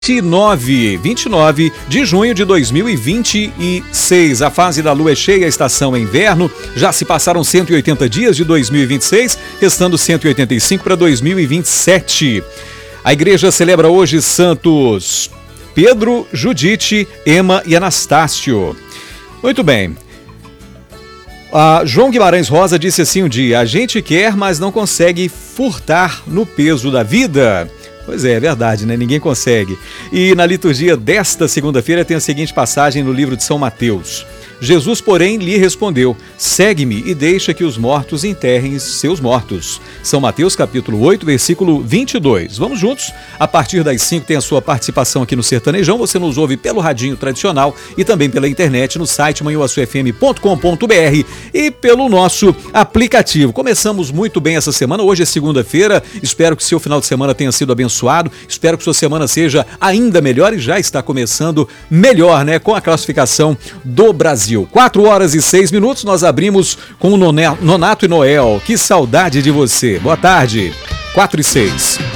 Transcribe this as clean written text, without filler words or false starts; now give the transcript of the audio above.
29 de junho de 2026. A fase da lua é cheia, a estação é inverno. Já se passaram 180 dias de 2026, restando 185 para 2027. A igreja celebra hoje santos Pedro, Judite, Ema e Anastácio. Muito bem. João Guimarães Rosa disse assim um dia: a gente quer, mas não consegue furtar no peso da vida. Pois é verdade, né? Ninguém consegue. E na liturgia desta segunda-feira tem a seguinte passagem no livro de São Mateus. Jesus, porém, lhe respondeu: segue-me e deixa que os mortos enterrem seus mortos. São Mateus, capítulo 8, versículo 22. Vamos juntos? A partir das 5 tem a sua participação aqui no Sertanejão. Você nos ouve pelo radinho tradicional e também pela internet no site manhuaçufm.com.br e pelo nosso aplicativo. Começamos muito bem essa semana. Hoje é segunda-feira. Espero que seu final de semana tenha sido abençoado. Espero que sua semana seja ainda melhor e já está começando melhor, né? Com a classificação do Brasil. 4h06, nós abrimos com o Nonato e Noel. Que saudade de você. Boa tarde. 4h06.